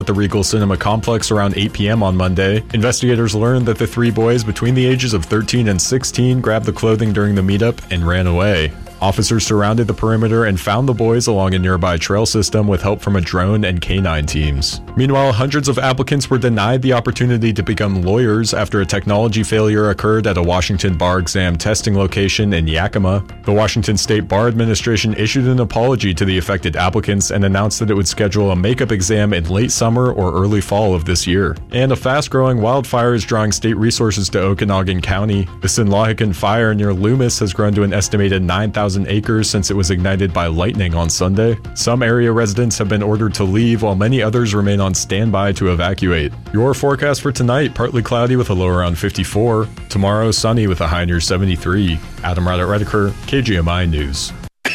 the Regal Cinema Complex around 8 p.m. on Monday. Investigators learned that the three boys between the ages of 13 and 16 grabbed the clothing during the meetup and ran away. Officers surrounded the perimeter and found the boys along a nearby trail system with help from a drone and canine teams. Meanwhile, hundreds of applicants were denied the opportunity to become lawyers after a technology failure occurred at a Washington bar exam testing location in Yakima. The Washington State Bar Administration issued an apology to the affected applicants and announced that it would schedule a makeup exam in late summer or early fall of this year. And a fast-growing wildfire is drawing state resources to Okanagan County. The Sinlahican fire near Loomis has grown to an estimated 9,000 acres since it was ignited by lightning on Sunday. Some area residents have been ordered to leave while many others remain on standby to evacuate. Your forecast for tonight: partly cloudy with a low around 54. Tomorrow, sunny with a high near 73. Adam Redeker, KGMI News.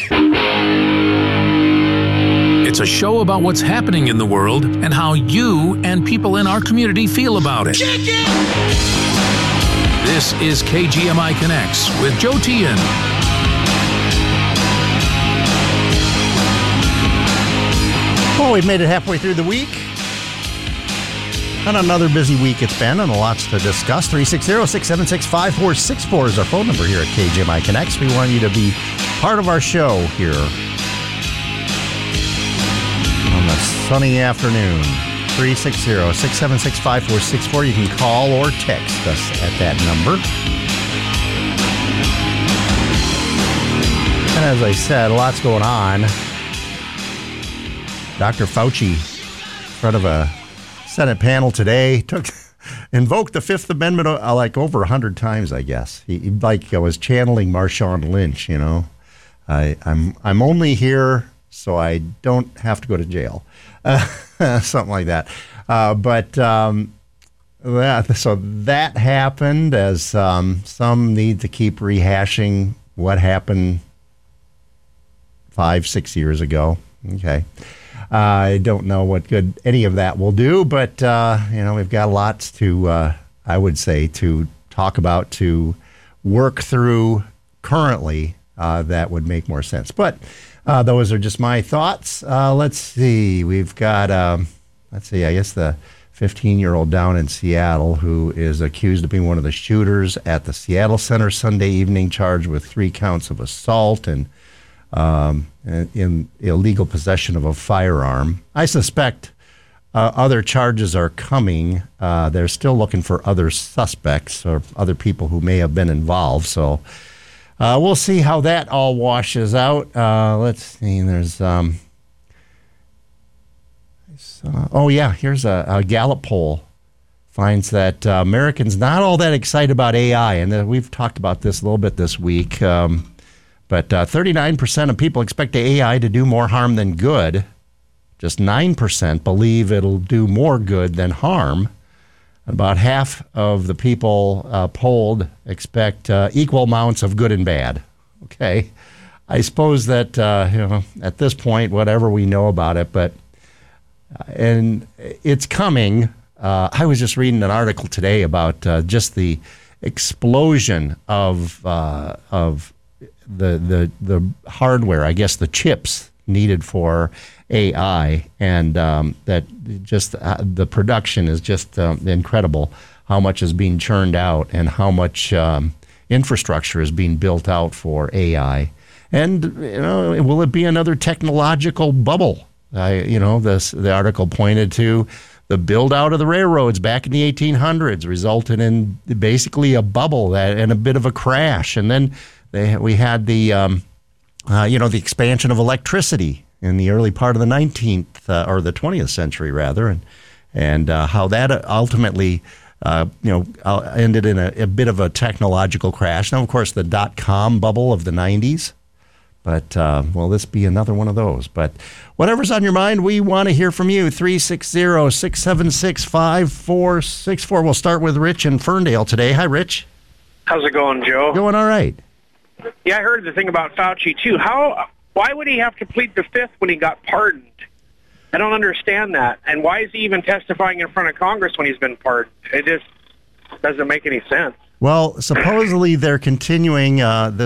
It's a show about what's happening in the world and how you and people in our community feel about it. This is KGMI Connects with Joe Tian. Well, we've made it halfway through the week. And another busy week it's been, and lots to discuss. 360-676-5464 is our phone number here at KGMI Connects. We want you to be part of our show here on the sunny afternoon. 360-676-5464. You can call or text us at that number. And as I said, lots going on. Dr. Fauci, in front of a Senate panel today, invoked the Fifth Amendment like over 100 times, I guess. He was channeling Marshawn Lynch, you know. I'm only here so I don't have to go to jail. Something like that. So that happened, as some need to keep rehashing what happened 5-6 years ago. Okay. I don't know what good any of that will do, but, we've got lots to, I would say, to talk about, to work through currently that would make more sense. But those are just my thoughts. Let's see. We've got, I guess the 15-year-old down in Seattle who is accused of being one of the shooters at the Seattle Center Sunday evening, charged with 3 counts of assault and in illegal possession of a firearm. I suspect other charges are coming. They're still looking for other suspects or other people who may have been involved. So we'll see how that all washes out. Let's see. There's here's a Gallup poll finds that Americans not all that excited about AI, and we've talked about this a little bit this week. But 39% of people expect the AI to do more harm than good. Just 9% believe it'll do more good than harm. About half of the people polled expect equal amounts of good and bad. Okay, I suppose that at this point, whatever we know about it, and it's coming. I was just reading an article today about just the explosion of the hardware, I guess the chips needed for AI, and that just the production is just incredible. How much is being churned out and how much infrastructure is being built out for AI. And will it be another technological bubble? The article pointed to the build out of the railroads back in the 1800s resulted in basically a bubble and a bit of a crash, and then we had the the expansion of electricity in the early part of the 19th or the 20th century rather, and how that ultimately ended in a bit of a technological crash. Now, of course, the dot-com bubble of the 90s. But will this be another one of those? But whatever's on your mind, we want to hear from you. 360-676-5464. We'll start with Rich in Ferndale today. Hi, Rich. How's it going, Joe? Going all right. Yeah, I heard the thing about Fauci, too. Why would he have to plead the Fifth when he got pardoned? I don't understand that. And why is he even testifying in front of Congress when he's been pardoned? It just doesn't make any sense. Well, supposedly they're continuing this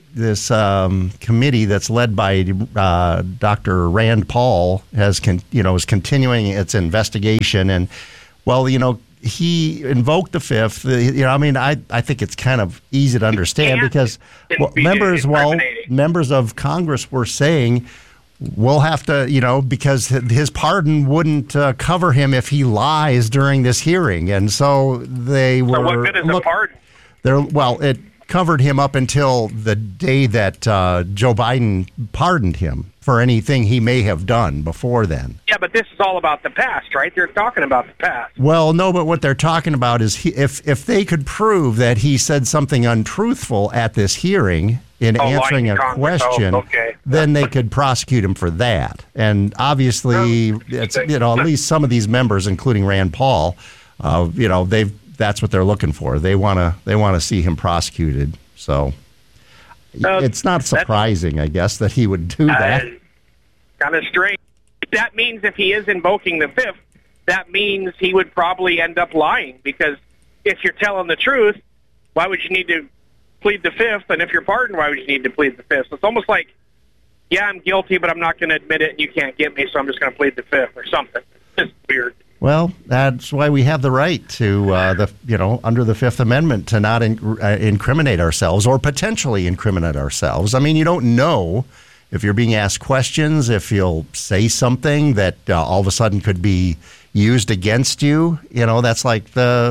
committee that's led by Dr. Rand Paul is continuing its investigation, and he invoked the Fifth. I think it's kind of easy to understand because members of Congress were saying we'll have to, because his pardon wouldn't cover him if he lies during this hearing, and so they were. So what good is a pardon? It covered him up until the day that Joe Biden pardoned him for anything he may have done before then. Yeah, but this is all about the past, right? They're talking about the past. Well, no, but what they're talking about is if they could prove that he said something untruthful at this hearing in answering a question, then they could prosecute him for that. And obviously, it's at least some of these members, including Rand Paul, that's what they're looking for. They want to see him prosecuted. So it's not surprising, I guess, that he would do that. Kind of strange. That means if he is invoking the Fifth, that means he would probably end up lying, because if you're telling the truth, why would you need to plead the Fifth? And if you're pardoned, why would you need to plead the Fifth? So it's almost like, yeah, I'm guilty, but I'm not going to admit it, and you can't get me, so I'm just going to plead the Fifth or something. It's weird. Well, that's why we have the right to, under the Fifth Amendment, to not incriminate ourselves or potentially incriminate ourselves. I mean, you don't know if you're being asked questions, if you'll say something that all of a sudden could be used against you. That's like the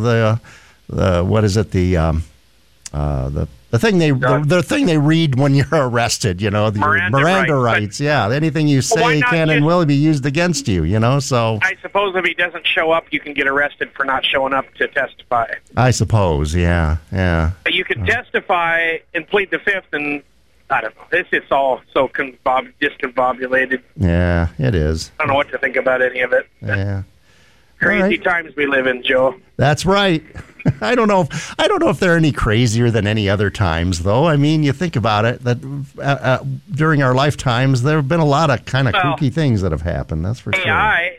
thing they read when you're arrested, the Miranda rights. Yeah, anything you say can and will be used against you, so. I suppose if he doesn't show up, you can get arrested for not showing up to testify. I suppose, yeah. But you can testify and plead the Fifth, and I don't know. This is all so discombobulated. Yeah, it is. I don't know what to think about any of it. Yeah. Crazy times we live in, Joe. That's right. I don't know if they're any crazier than any other times, though. I mean, you think about it, that during our lifetimes, there have been a lot of kind of kooky things that have happened. That's for sure. AI,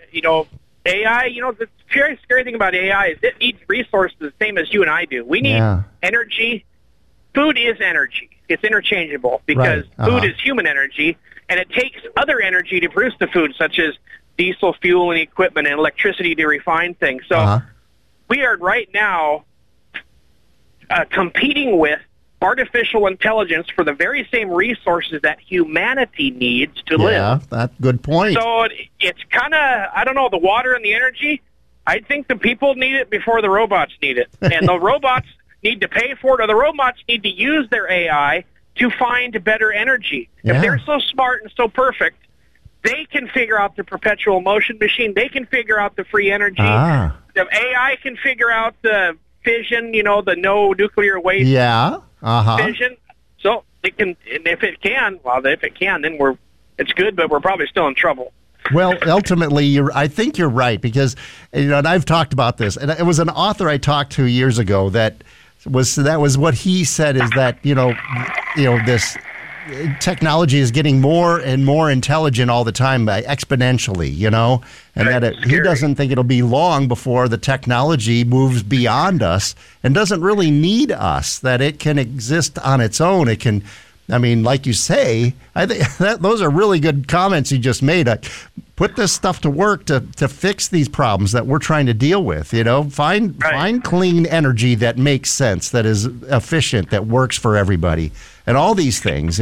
the very scary thing about AI is it needs resources the same as you and I do. We need energy. Food is energy. It's interchangeable because food is human energy, and it takes other energy to produce the food, such as diesel fuel and equipment and electricity to refine things. So we are right now competing with artificial intelligence for the very same resources that humanity needs to live. Yeah, that's a good point. So it's kind of, I don't know, the water and the energy, I think the people need it before the robots need it. And the robots need to pay for it, or the robots need to use their AI to find better energy. Yeah. If they're so smart and so perfect, they can figure out the perpetual motion machine. They can figure out the free energy. The AI can figure out the fission, the no nuclear waste fission. So it can, and if it can, then it's good, but we're probably still in trouble. Well, ultimately, I think you're right, because and I've talked about this, and it was an author I talked to years ago that was what he said is that this technology is getting more and more intelligent all the time, exponentially, and that he doesn't think it'll be long before the technology moves beyond us and doesn't really need us, that it can exist on its own. It can, like you say, I think those are really good comments you just made. Put this stuff to work to fix these problems that we're trying to deal with. Find clean energy that makes sense, that is efficient, that works for everybody, and all these things.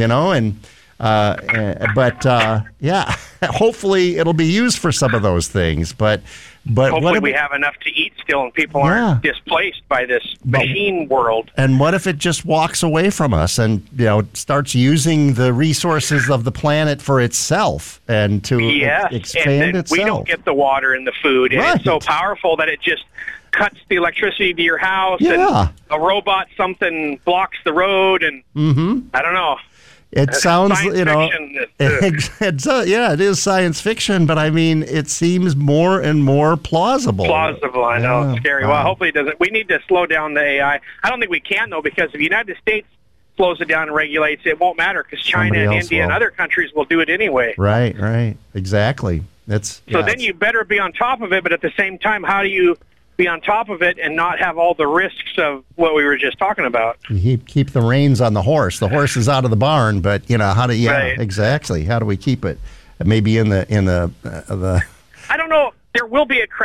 Hopefully it'll be used for some of those things. But hopefully we have enough to eat still, and people aren't displaced by this machine world. And what if it just walks away from us and starts using the resources of the planet for itself and to expand itself? We don't get the water and the food, and it's so powerful that it just cuts the electricity to your house, and a robot something blocks the road, and I don't know. It sounds, it is science fiction, but it seems more and more plausible. I know. It's scary. Well, hopefully it doesn't. We need to slow down the AI. I don't think we can, though, because if the United States slows it down and regulates it, won't matter, because China and India and other countries will do it anyway. Right. Exactly. Then you better be on top of it, but at the same time, how do you be on top of it and not have all the risks of what we were just talking about. You keep the reins on the horse. The horse is out of the barn, but how do you? Right. Exactly. How do we keep it? Maybe in the I don't know. There will be a